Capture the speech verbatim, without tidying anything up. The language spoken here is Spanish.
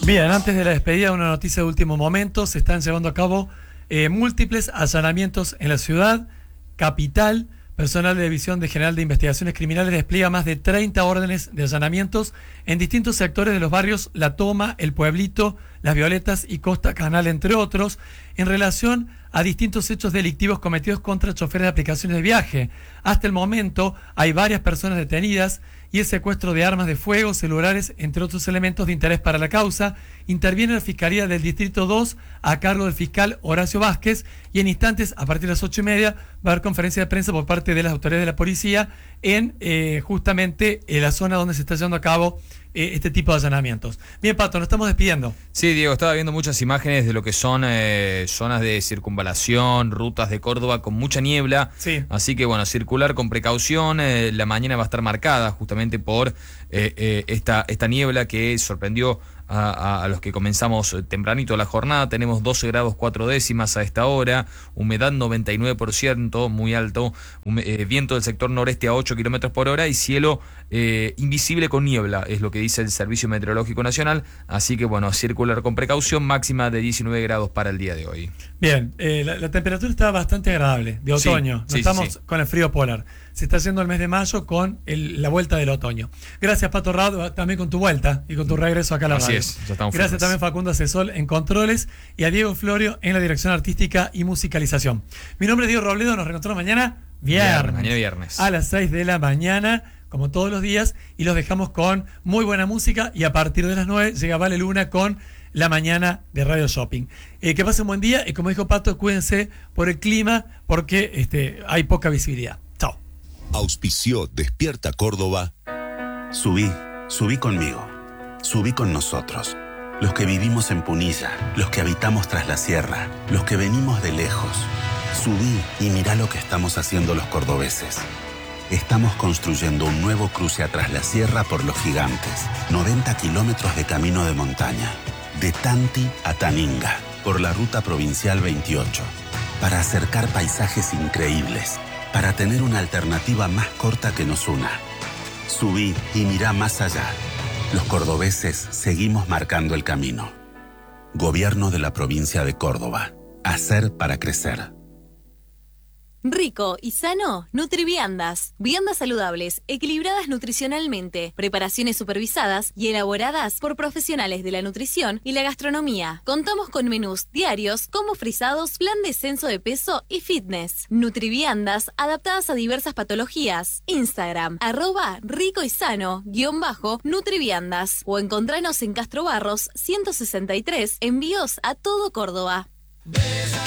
Bien, antes de la despedida, una noticia de último momento. Se están llevando a cabo eh, múltiples allanamientos en la ciudad capital. Personal de División de General de Investigaciones Criminales despliega más de treinta órdenes de allanamientos en distintos sectores de los barrios La Toma, El Pueblito, Las Violetas y Costa Canal, entre otros, en relación a distintos hechos delictivos cometidos contra choferes de aplicaciones de viaje. Hasta el momento hay varias personas detenidas y el secuestro de armas de fuego, celulares, entre otros elementos de interés para la causa. Interviene la Fiscalía del Distrito dos a cargo del fiscal Horacio Vázquez, y en instantes, a partir de las ocho y media, va a haber conferencia de prensa por parte de las autoridades de la policía en eh, justamente en la zona donde se está llevando a cabo eh, este tipo de allanamientos. Bien, Pato, nos estamos despidiendo. Sí, Diego, estaba viendo muchas imágenes de lo que son eh, zonas de circunvalación, rutas de Córdoba con mucha niebla. Sí. Así que, bueno, circular con precaución. Eh, la mañana va a estar marcada justamente por eh, eh, esta, esta niebla que sorprendió A, a, a los que comenzamos tempranito la jornada. Tenemos doce grados cuatro décimas a esta hora, humedad noventa y nueve por ciento, muy alto, um, eh, viento del sector noreste a ocho kilómetros por hora y cielo eh, invisible con niebla, es lo que dice el Servicio Meteorológico Nacional. Así que bueno, circular con precaución, máxima de diecinueve grados para el día de hoy. Bien, eh, la, la temperatura está bastante agradable, de otoño, sí, no sí, estamos sí, sí. con el frío polar. Se está haciendo el mes de mayo con el, la vuelta del otoño. Gracias, Pato Rado, también con tu vuelta y con tu regreso acá a la Así radio. es, ya estamos Gracias firmes. también Facundo Asesol en controles y a Diego Florio en la dirección artística y musicalización. Mi nombre es Diego Robledo, nos reencontramos mañana viernes, Viernes, mañana viernes. a las seis de la mañana, como todos los días, y los dejamos con muy buena música, y a partir de las nueve llega Vale Luna con la mañana de Radio Shopping. Eh, que pasen un buen día, y como dijo Pato, cuídense por el clima, porque este, hay poca visibilidad. Chao. Auspició Despierta Córdoba. Subí, subí conmigo, subí con nosotros. Los que vivimos en Punilla, los que habitamos tras la sierra, los que venimos de lejos. Subí y mirá lo que estamos haciendo los cordobeses. Estamos construyendo un nuevo cruce a Tras la Sierra por Los Gigantes. noventa kilómetros de camino de montaña. De Tanti a Taninga, por la ruta provincial veintiocho. Para acercar paisajes increíbles. Para tener una alternativa más corta que nos una. Subí y mirá más allá. Los cordobeses seguimos marcando el camino. Gobierno de la provincia de Córdoba. Hacer para crecer. Rico y sano, Nutriviandas. Viandas saludables, equilibradas nutricionalmente, preparaciones supervisadas y elaboradas por profesionales de la nutrición y la gastronomía. Contamos con menús diarios, combos frisados, plan descenso de peso y fitness. Nutriviandas, adaptadas a diversas patologías. Instagram, arroba rico y sano, guión bajo, Nutriviandas. O encontranos en Castro Barros, ciento sesenta y tres, envíos a todo Córdoba.